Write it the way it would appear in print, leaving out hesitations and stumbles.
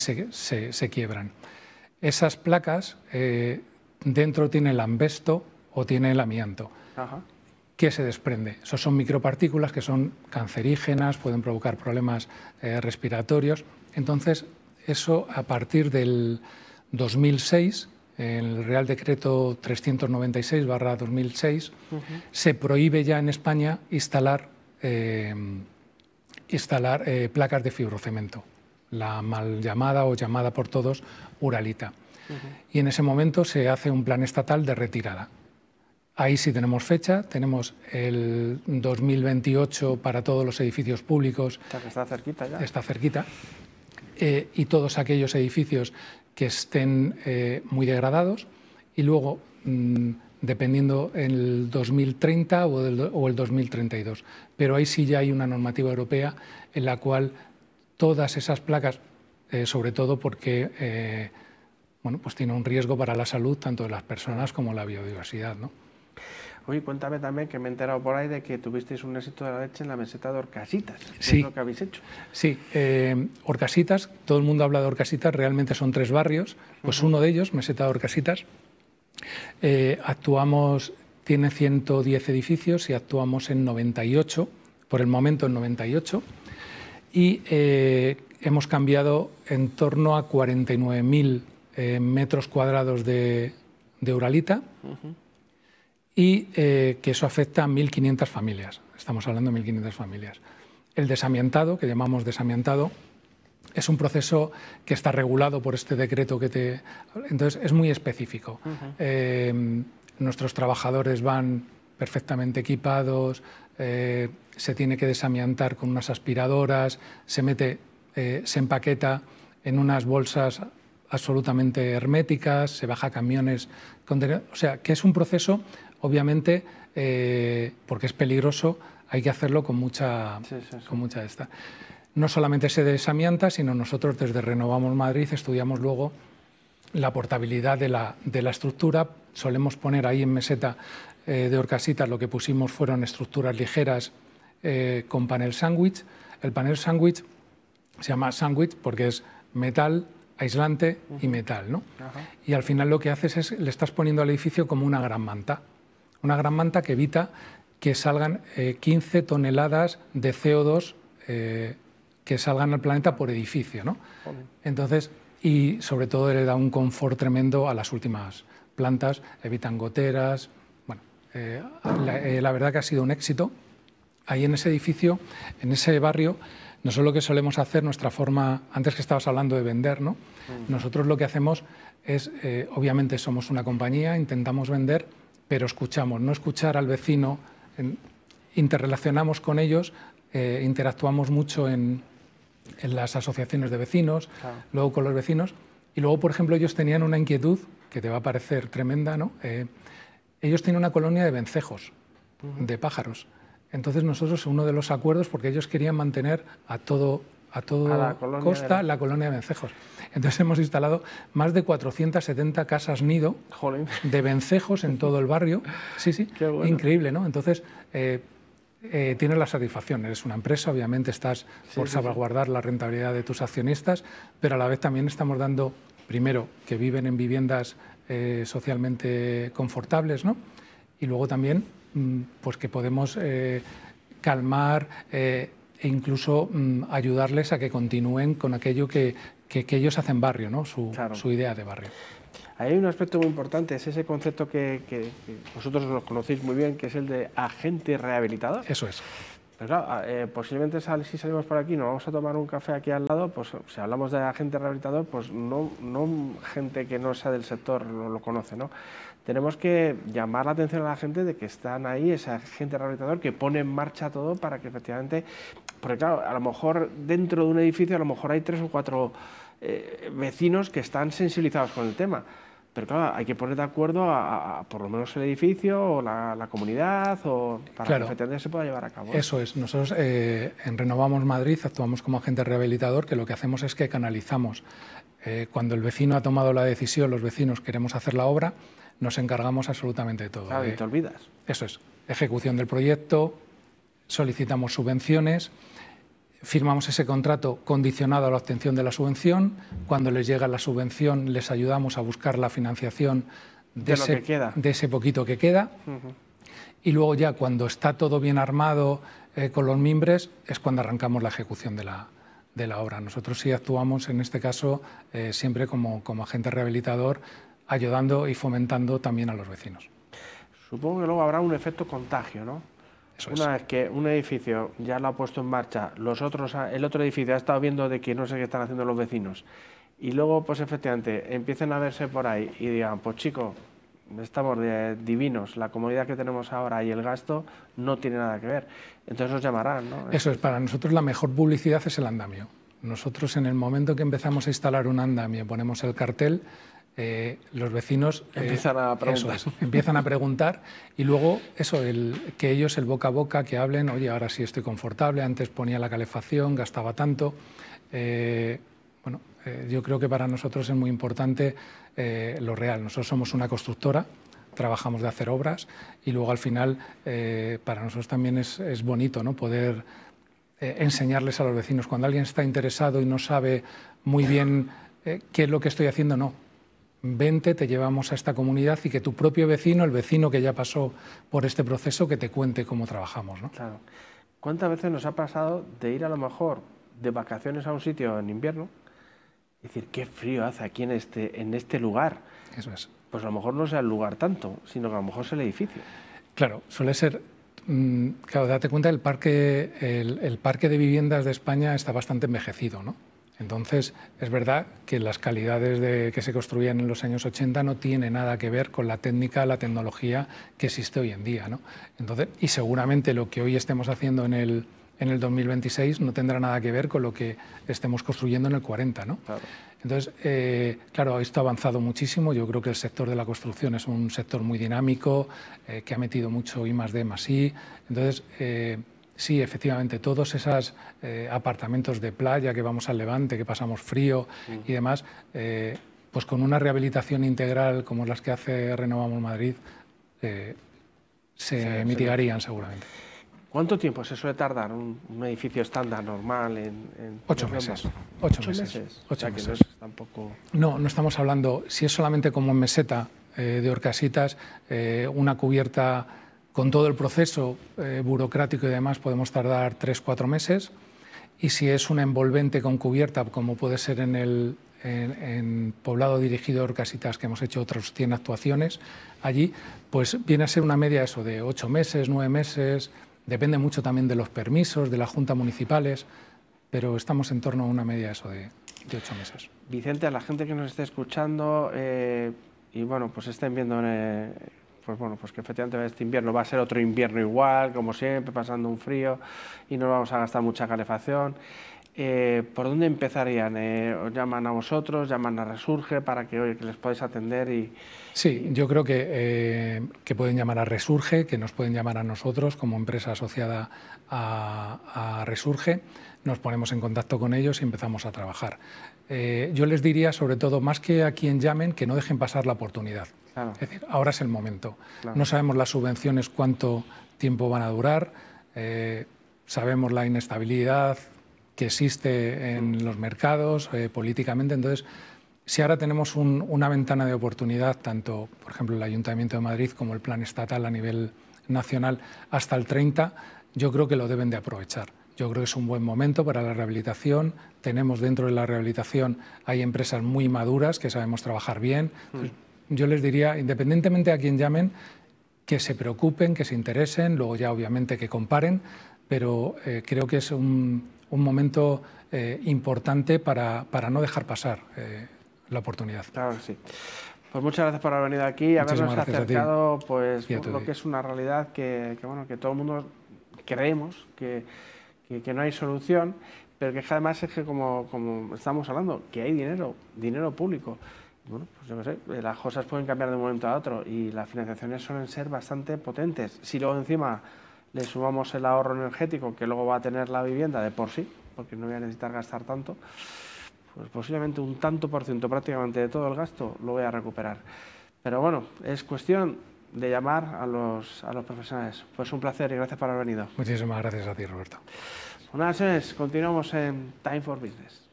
se quiebran. Esas placas dentro tiene el asbesto o tiene el amianto. Ajá. ¿Qué se desprende? Esos son micropartículas que son cancerígenas, pueden provocar problemas respiratorios. Entonces, eso a partir del 2006, en el Real Decreto 396/2006, se prohíbe ya en España instalar placas de fibrocemento, la mal llamada o llamada por todos uralita. Y en ese momento se hace un plan estatal de retirada. Ahí sí tenemos fecha, tenemos el 2028 para todos los edificios públicos. O sea, que está cerquita ya. Está cerquita. Y todos aquellos edificios que estén muy degradados, y luego, dependiendo el 2030 o el 2032. Pero ahí sí ya hay una normativa europea en la cual todas esas placas, sobre todo porque bueno, pues tiene un riesgo para la salud tanto de las personas como la biodiversidad, ¿no? Oye, cuéntame también, que me he enterado por ahí de que tuvisteis un éxito de la leche en la meseta de Orcasitas. ¿Qué Sí. es lo que habéis hecho? Sí, Orcasitas, todo el mundo habla de Orcasitas, realmente son 3 barrios, pues uno de ellos, meseta de Orcasitas, tiene 110 edificios y actuamos en 98, por el momento en 98, y hemos cambiado en torno a 49.000 metros cuadrados de uralita, y que eso afecta a 1.500 familias. Estamos hablando de 1.500 familias. El desamiantado, que llamamos desamiantado, es un proceso que está regulado por este decreto entonces es muy específico. Nuestros trabajadores van perfectamente equipados, se tiene que desamiantar con unas aspiradoras, se empaqueta en unas bolsas absolutamente herméticas, se baja a camiones, o sea, que es un proceso, obviamente, porque es peligroso, hay que hacerlo con mucha esta. No solamente se desamianta, sino nosotros desde Renovamos Madrid estudiamos luego la portabilidad de la estructura. Solemos poner ahí en meseta de Orcasitas, lo que pusimos fueron estructuras ligeras con panel sándwich. El panel sándwich se llama sándwich porque es metal, aislante y metal, ¿no? Y al final lo que haces es, le estás poniendo al edificio como una gran manta que evita que salgan 15 toneladas de CO2 que salgan al planeta por edificio, ¿no? Entonces, y sobre todo le da un confort tremendo a las últimas plantas, evitan goteras. Bueno, la verdad que ha sido un éxito. Ahí en ese edificio, en ese barrio, nosotros lo que solemos hacer, nuestra forma, antes que estabas hablando de vender, ¿no? Nosotros lo que hacemos es, obviamente somos una compañía, intentamos vender, pero escuchamos, no escuchar al vecino, interrelacionamos con ellos, interactuamos mucho en las asociaciones de vecinos, luego con los vecinos, y luego, por ejemplo, ellos tenían una inquietud que te va a parecer tremenda, ¿no? Ellos tienen una colonia de vencejos, de pájaros. Entonces nosotros, uno de los acuerdos, porque ellos querían mantener a toda costa la colonia de vencejos. Entonces hemos instalado más de 470 casas nido de vencejos en todo el barrio. Sí, sí, bueno. Increíble, ¿no? Entonces tienes la satisfacción, eres una empresa, obviamente estás por salvaguardar la rentabilidad de tus accionistas, pero a la vez también estamos dando, primero, que viven en viviendas socialmente confortables, ¿no? Y luego también pues que podemos calmar e incluso ayudarles a que continúen con aquello que ellos hacen barrio, ¿no? Su idea de barrio. Hay un aspecto muy importante, es ese concepto que vosotros lo conocéis muy bien, que es el de agente rehabilitador. Eso es. Pero claro, posiblemente si salimos por aquí, nos vamos a tomar un café aquí al lado, pues si hablamos de agente rehabilitador, pues no gente que no sea del sector lo conoce, ¿no? Tenemos que llamar la atención a la gente de que están ahí, ese agente rehabilitador que pone en marcha todo para que efectivamente, porque claro, a lo mejor dentro de un edificio a lo mejor hay 3 o 4 vecinos que están sensibilizados con el tema. Pero claro, hay que poner de acuerdo a por lo menos el edificio o la comunidad para que efectivamente se pueda llevar a cabo. Eso es. Nosotros en Renovamos Madrid actuamos como agente rehabilitador, que lo que hacemos es que canalizamos. Cuando el vecino ha tomado la decisión, los vecinos queremos hacer la obra, nos encargamos absolutamente de todo. Claro, y te olvidas. Eso es. Ejecución del proyecto, solicitamos subvenciones, firmamos ese contrato condicionado a la obtención de la subvención. Cuando les llega la subvención, les ayudamos a buscar la financiación de ese poquito que queda. Y luego ya cuando está todo bien armado con los mimbres, es cuando arrancamos la ejecución de la obra. Nosotros sí actuamos, en este caso, siempre como agente rehabilitador, ayudando y fomentando también a los vecinos. Supongo que luego habrá un efecto contagio, ¿no? Una vez que un edificio ya lo ha puesto en marcha, el otro edificio ha estado viendo de que no sé qué están haciendo los vecinos, y luego pues efectivamente empiecen a verse por ahí y digan, pues chicos, estamos divinos, la comodidad que tenemos ahora y el gasto no tiene nada que ver, entonces nos llamarán, ¿no? Eso es, para nosotros la mejor publicidad es el andamio. Nosotros en el momento que empezamos a instalar un andamio, ponemos el cartel, los vecinos empiezan a preguntar. Empiezan a preguntar y luego que ellos, el boca a boca, que hablen, oye, ahora sí estoy confortable, antes ponía la calefacción, gastaba tanto. Yo creo que para nosotros es muy importante lo real. Nosotros somos una constructora, trabajamos de hacer obras y luego al final para nosotros también es bonito, ¿no?, poder enseñarles a los vecinos. Cuando alguien está interesado y no sabe muy bien qué es lo que estoy haciendo, no. Vente, te llevamos a esta comunidad y que tu propio vecino, el vecino que ya pasó por este proceso, que te cuente cómo trabajamos, ¿no? Claro. ¿Cuántas veces nos ha pasado de ir a lo mejor de vacaciones a un sitio en invierno y decir, qué frío hace aquí en este lugar? Eso es. Pues a lo mejor no sea el lugar tanto, sino que a lo mejor es el edificio. Claro, suele ser... Claro, date cuenta, el parque de viviendas de España está bastante envejecido, ¿no? Entonces, es verdad que las calidades que se construían en los años 80 no tiene nada que ver con la técnica, la tecnología que existe hoy en día, ¿no? Entonces, y seguramente lo que hoy estemos haciendo en el 2026 no tendrá nada que ver con lo que estemos construyendo en el 40, ¿no? Claro. Entonces, claro, esto ha avanzado muchísimo. Yo creo que el sector de la construcción es un sector muy dinámico, que ha metido mucho I+D+I. Entonces, sí, efectivamente, todos esos apartamentos de playa que vamos al Levante, que pasamos frío y demás, pues con una rehabilitación integral como las que hace Renovamos Madrid, se mitigarían seguramente. ¿Cuánto tiempo se suele tardar un edificio estándar normal en 8 meses. 8 meses. 8 meses. Tampoco... No estamos hablando, si es solamente como en meseta de Orcasitas, una cubierta con todo el proceso burocrático y demás, podemos tardar 3-4 meses. Y si es una envolvente con cubierta, como puede ser en Poblado Dirigido Orcasitas, que hemos hecho otras 100 actuaciones allí, pues viene a ser una media eso de 8 meses, 9 meses... Depende mucho también de los permisos, de las juntas municipales, pero estamos en torno a una media eso de 8 meses. Vicente, a la gente que nos esté escuchando y bueno, pues estén viendo, pues que efectivamente este invierno va a ser otro invierno igual, como siempre, pasando un frío y no vamos a gastar mucha calefacción. ¿Por dónde empezarían? ¿Os llaman a vosotros, llaman a Resurge para que les podáis atender? Sí, yo creo que pueden llamar a Resurge, que nos pueden llamar a nosotros como empresa asociada a Resurge. Nos ponemos en contacto con ellos y empezamos a trabajar. Yo les diría, sobre todo, más que a quien llamen, que no dejen pasar la oportunidad. Claro. Es decir, ahora es el momento. Claro. No sabemos las subvenciones cuánto tiempo van a durar, sabemos la inestabilidad que existe en los mercados políticamente. Entonces, si ahora tenemos una ventana de oportunidad, tanto, por ejemplo, el Ayuntamiento de Madrid como el plan estatal a nivel nacional, hasta el 30, yo creo que lo deben de aprovechar. Yo creo que es un buen momento para la rehabilitación. Tenemos dentro de la rehabilitación, hay empresas muy maduras que sabemos trabajar bien. Entonces, yo les diría, independientemente a quien llamen, que se preocupen, que se interesen, luego ya obviamente que comparen, pero creo que es un momento importante para no dejar pasar la oportunidad. Claro que sí. Pues muchas gracias por haber venido aquí y habernos acercado pues, lo que es una realidad que todo el mundo creemos que no hay solución, pero que además es que, como estamos hablando, que hay dinero público. Bueno, pues yo qué sé, las cosas pueden cambiar de un momento a otro y las financiaciones suelen ser bastante potentes. Si luego encima le sumamos el ahorro energético que luego va a tener la vivienda de por sí, porque no voy a necesitar gastar tanto, pues posiblemente un tanto por ciento prácticamente de todo el gasto lo voy a recuperar. Pero bueno, es cuestión de llamar a los profesionales. Pues un placer y gracias por haber venido. Muchísimas gracias a ti, Roberto. Una vez más, continuamos en Time for Business.